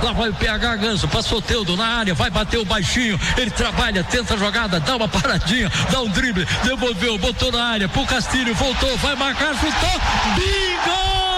Lá vai o PH Ganso, passou Teudo na área, vai bater o baixinho, ele trabalha, tenta a jogada, dá uma paradinha, dá um drible, devolveu, botou na área, pro Castilho, voltou, vai marcar, chutou, bingo!